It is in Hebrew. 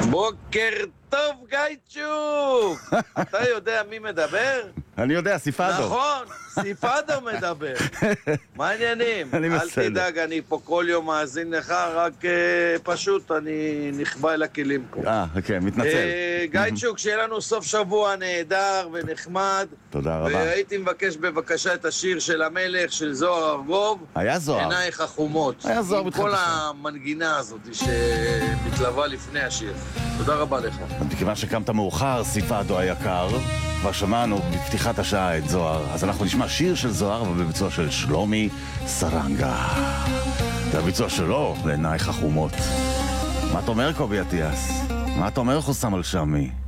בוקר טוב, גייצ'וק! אתה יודע מי מדבר? אני יודע, סיפאדו. נכון, סיפאדו מדבר. מה העניינים? אני אל בסדר. תדאג, אני פה כל יום מאזין לך, רק פשוט אני נכבה אל הכלים פה. אוקיי, מתנצל. גייצ'וק, שיהיה לנו סוף שבוע נהדר ונחמד. תודה רבה. והייתי מבקש בבקשה את השיר של המלך, של זוהר ארגוב. היה זוהר. עינייך החומות. היה זוהר עם בתחילת כל השיר. המנגינה הזאת שמתלווה לפני השיר. תודה רבה לך. מכיוון שקמת מאוחר, סיפאדו היקר, כבר שמענו בפתיחת השעה את זוהר, אז אנחנו נשמע שיר של זוהר, אבל בביצוע של שלומי סרנגה. והביצוע שלו לעינייך החומות. מה אתה אומר, קובי אטיאס? מה אתה אומר, חוסם על שמי?